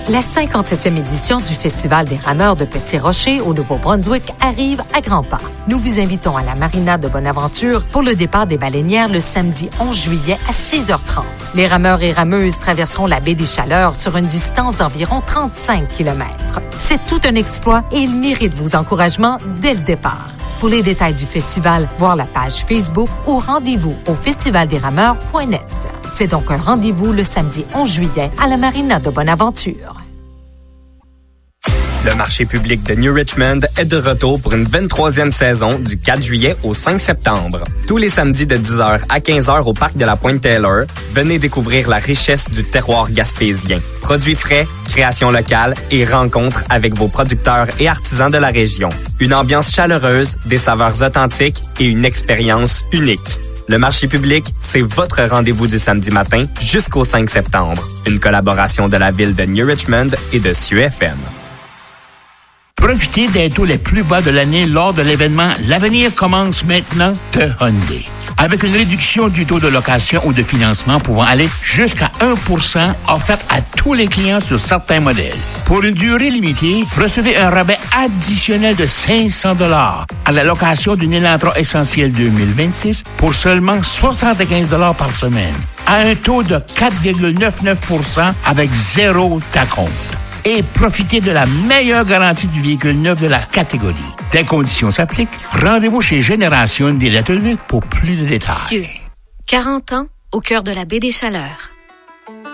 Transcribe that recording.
La 57e édition du Festival des rameurs de Petit-Rocher au Nouveau-Brunswick arrive à grands pas. Nous vous invitons à la marina de Bonaventure pour le départ des baleinières le samedi 11 juillet à 6h30. Les rameurs et rameuses traverseront la baie des Chaleurs sur une distance d'environ 35 km. C'est tout un exploit et il mérite vos encouragements dès le départ. Pour les détails du festival, voir la page Facebook ou rendez-vous au festivaldesrameurs.net. C'est donc un rendez-vous le samedi 11 juillet à la marina de Bonaventure. Le marché public de New Richmond est de retour pour une 23e saison du 4 juillet au 5 septembre. Tous les samedis de 10h à 15h au parc de la Pointe-Taylor, venez découvrir la richesse du terroir gaspésien. Produits frais, créations locales et rencontres avec vos producteurs et artisans de la région. Une ambiance chaleureuse, des saveurs authentiques et une expérience unique. Le marché public, c'est votre rendez-vous du samedi matin jusqu'au 5 septembre. Une collaboration de la ville de New Richmond et de Cieux FM. Profitez des taux les plus bas de l'année lors de l'événement L'avenir commence maintenant de Hyundai. Avec une réduction du taux de location ou de financement pouvant aller jusqu'à 1% offerte à tous les clients sur certains modèles. Pour une durée limitée, recevez un rabais additionnel de 500 $ à la location d'une Elantra Essentiel 2026 pour seulement 75 $ par semaine, à un taux de 4,99% avec zéro acompte. Et profitez de la meilleure garantie du véhicule neuf de la catégorie. Des conditions s'appliquent. Rendez-vous chez Génération des Lettreville pour plus de détails. Cieux, 40 ans au cœur de la baie des Chaleurs.